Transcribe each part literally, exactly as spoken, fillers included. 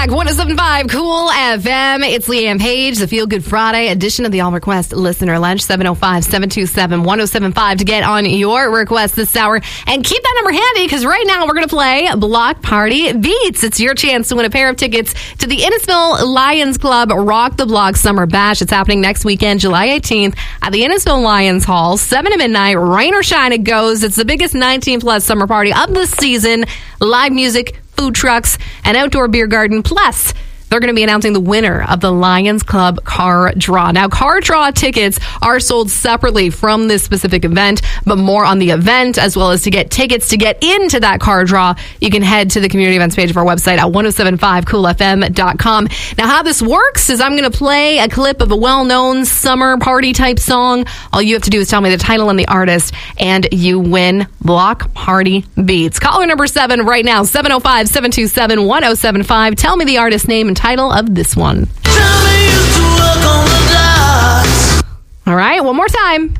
one oh seven point five Cool F M. It's Leanne Page, the Feel Good Friday edition of the All Request Listener Lunch. seven oh five, seven two seven, one oh seven five to get on your request this hour. And keep that number handy because right now we're going to play Block Party Beats. It's your chance to win a pair of tickets to the Innisfil Lions Club Rock the Block Summer Bash. It's happening next weekend, July eighteenth at the Innisfil Lions Hall, seven to midnight. Rain or shine, it goes. It's the biggest nineteen plus summer party of the season. Live music, food trucks, an outdoor beer garden. Plus, they're going to be announcing the winner of the Lions Club car draw. Now, car draw tickets are sold separately from this specific event, but more on the event, as well as to get tickets to get into that car draw, you can head to the community events page of our website at ten seventy-five cool f m dot com. Now, how this works is I'm going to play a clip of a well-known summer party type song. All you have to do is tell me the title and the artist, and you win Block Party Beats. Caller number seven right now, seven oh five, seven two seven, one oh seven five. Tell me the artist name and title of this one. All right, one more time.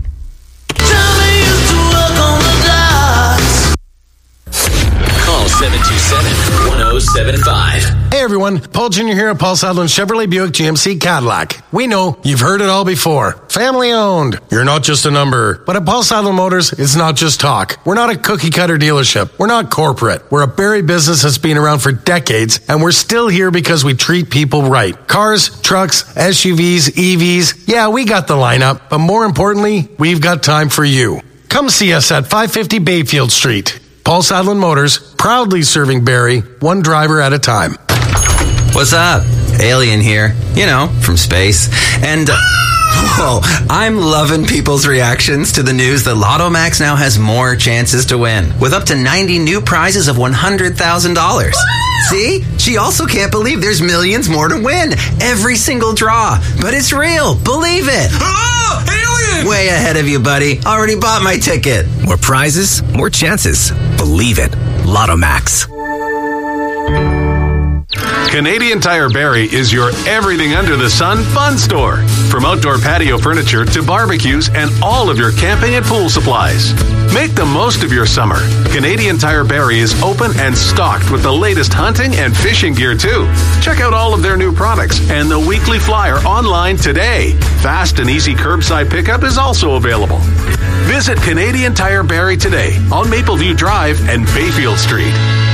Call seven two seven, one oh seven five. Hey everyone, Paul Junior here at Paul Sadlin Chevrolet Buick G M C Cadillac. We know you've heard it all before. Family owned. You're not just a number. But at Paul Sadlin Motors, it's not just talk. We're not a cookie cutter dealership. We're not corporate. We're a Barrie business that's been around for decades, and we're still here because we treat people right. Cars, trucks, S U Vs, E Vs. Yeah, we got the lineup, but more importantly, we've got time for you. Come see us at five fifty Bayfield Street. Paul Sadlin Motors, proudly serving Barrie, one driver at a time. What's up? Alien here. You know, from space. And, uh, whoa, I'm loving people's reactions to the news that Lotto Max now has more chances to win, with up to ninety new prizes of one hundred thousand dollars. See? She also can't believe there's millions more to win. Every single draw. But it's real. Believe it. Oh, alien! Way ahead of you, buddy. Already bought my ticket. More prizes, more chances. Believe it. Lotto Max. Canadian Tire Barrie is your everything under the sun fun store. From outdoor patio furniture to barbecues and all of your camping and pool supplies. Make the most of your summer. Canadian Tire Barrie is open and stocked with the latest hunting and fishing gear too. Check out all of their new products and the weekly flyer online today. Fast and easy curbside pickup is also available. Visit Canadian Tire Barrie today on Mapleview Drive and Bayfield Street.